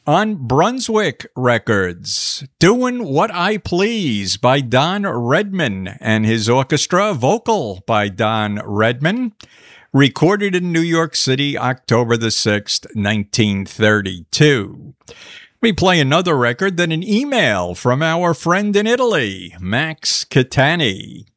On Brunswick Records, Doing What I Please by Don Redman and his orchestra, vocal by Don Redman, recorded in New York City, October the 6th, 1932. We play another record, then an email from our friend in Italy, Max Catani.